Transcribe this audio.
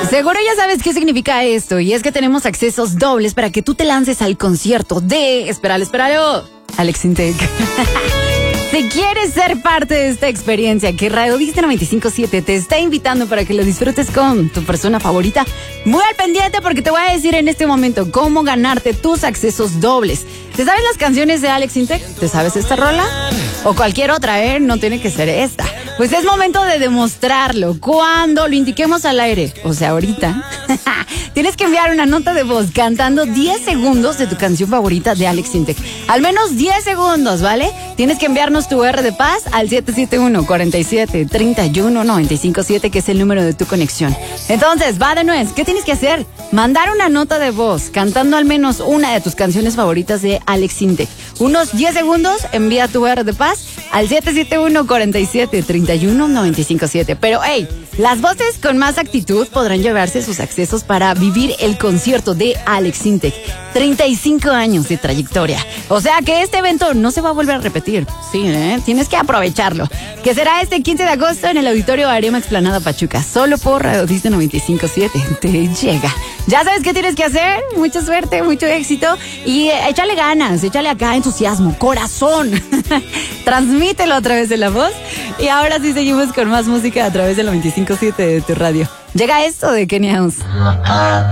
Seguro ya sabes qué significa esto, y es que tenemos accesos dobles para que tú te lances al concierto de... Espéralo, Alex Intec. Si quieres ser parte de esta experiencia que Radio Disney 95.7 te está invitando para que lo disfrutes con tu persona favorita, muy al pendiente porque te voy a decir en este momento cómo ganarte tus accesos dobles. ¿Te sabes las canciones de Alex Intec? ¿Te sabes esta rola? O cualquier otra, no tiene que ser esta. Pues es momento de demostrarlo cuando lo indiquemos al aire, o sea, ahorita. Tienes que enviar una nota de voz cantando 10 segundos de tu canción favorita de Alex Intec. Al menos 10 segundos, ¿vale? Tienes que enviarnos tu R de paz al 771-47-31-957, que es el número de tu conexión. Entonces, va de nuez. ¿Qué tienes que hacer? Mandar una nota de voz cantando al menos una de tus canciones favoritas de Alex Intec. Unos 10 segundos, envía tu R de paz al 771-47-31-957. Pero, hey, las voces con más actitud podrán llevarse sus accesos para vivir el concierto de Alex Intec. 35 años de trayectoria. O sea que este evento no se va a volver a repetir. Sí, tienes que aprovecharlo. Que será este 15 de agosto en el Auditorio Arema Explanada Pachuca. Solo por Radio Disney 95.7. Te llega. Ya sabes qué tienes que hacer. Mucha suerte, mucho éxito. Y échale ganas, échale acá entusiasmo, corazón. Transmítelo a través de la voz. Y ahora sí seguimos con más música a través de la 95.7 de tu radio. Llega esto de Kenny House.